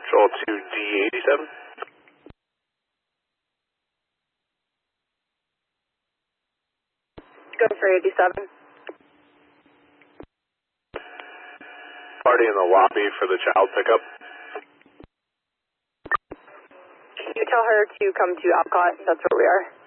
Control to D87. Go for 87. Party in the lobby for the child pickup. Can you tell her to come to Alcott? That's where we are.